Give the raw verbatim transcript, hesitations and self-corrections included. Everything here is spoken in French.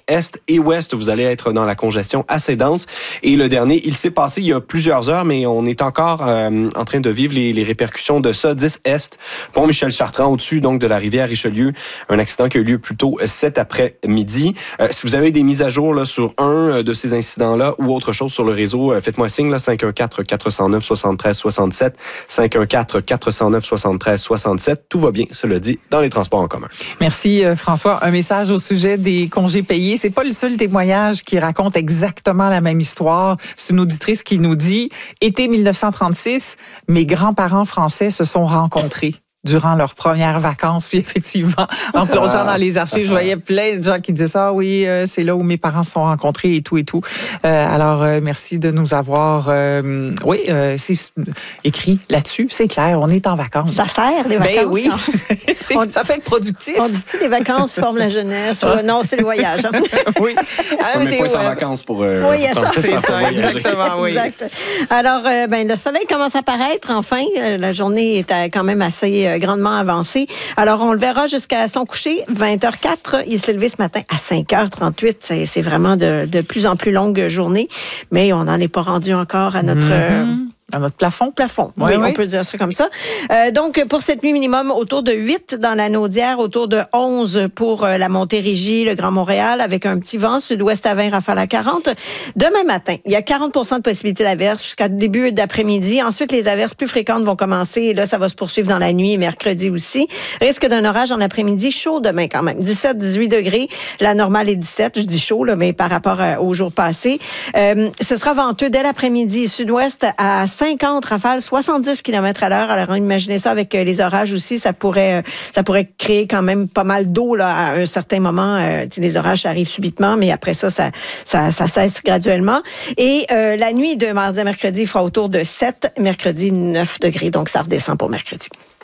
est et ouest, vous allez être dans la congestion assez dense. Et le dernier, il s'est passé il y a plusieurs heures, mais on est encore euh, en train de vivre les, les répercussions de ça. dix Est, pont Michel-Chartrand, au-dessus donc de la rivière Richelieu. Un accident qui a eu lieu plus tôt cet après-midi. Euh, si vous avez des mises à jour là, sur un de ces incidents-là ou autre chose sur le réseau, euh, faites-moi signe, là, cinq un quatre, quatre zéro neuf, sept trois six sept, cinq un quatre, quatre zéro neuf, sept trois six sept. Tout va bien, cela dit, dans les transports en commun. Merci euh, François. Un message au sujet des congés payés. C'est pas le seul témoignage qui raconte exactement la même histoire. C'est une auditrice qui nous dit « Été mille neuf cent trente-six, mes grands-parents français se sont rencontrés. » durant leurs premières vacances. Puis effectivement, en plongeant dans les archives, je voyais plein de gens qui disaient ça. Ah, oui, euh, c'est là où mes parents se sont rencontrés et tout et tout. Euh, alors, euh, merci de nous avoir, euh, oui, euh, c'est écrit là-dessus. C'est clair, on est en vacances. Ça sert, les vacances. Ben oui, on, ça fait être productif. On dit-tu les vacances forment la jeunesse? Non, c'est le voyage. Hein? Oui. Ah, mais il faut être en vacances pour... Euh, oui, ça. C'est ça, exactement, oui. Exact. Alors, euh, ben, le soleil commence à paraître, enfin. La journée est quand même assez euh, grandement avancée. Alors, on le verra jusqu'à son coucher, vingt heures quatre. Il s'est levé ce matin à cinq heures trente-huit. C'est, c'est vraiment de, de plus en plus longue journée, mais on n'en est pas rendu encore à notre... Mm-hmm. euh, À notre plafond? Plafond, oui, oui, oui, on peut dire ça comme ça. Euh, donc, pour cette nuit minimum, autour de huit dans la Naudière, autour de onze pour euh, la Montérégie, le Grand Montréal, avec un petit vent, sud-ouest à vingt, rafale à quarante. Demain matin, il y a quarante pour cent de possibilité d'averses jusqu'à début d'après-midi. Ensuite, les averses plus fréquentes vont commencer. Et là, ça va se poursuivre dans la nuit et mercredi aussi. Risque d'un orage en après-midi, chaud demain quand même. dix-sept à dix-huit degrés. La normale est dix-sept. Je dis chaud, là, mais par rapport à, aux jours passés. Euh, ce sera venteux dès l'après-midi. Sud-ouest à cinquante, rafale soixante-dix kilomètres à l'heure. Alors, imaginez ça avec les orages aussi. Ça pourrait, ça pourrait créer quand même pas mal d'eau là, à un certain moment. Euh, les orages arrivent subitement, mais après ça, ça, ça, ça cesse graduellement. Et euh, la nuit de mardi à mercredi fera autour de sept, mercredi neuf degrés. Donc, ça redescend pour mercredi.